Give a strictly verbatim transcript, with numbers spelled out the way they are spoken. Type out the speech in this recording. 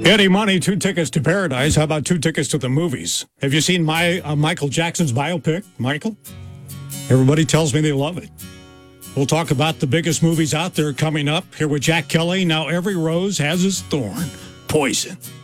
Eddie Money, two tickets to paradise. How about two tickets to the movies? Have you seen my uh, Michael Jackson's biopic, Michael? Everybody tells me they love it. We'll talk about the biggest movies out there coming up. Here with Jack Kelly. Now every rose has its thorn. Poison.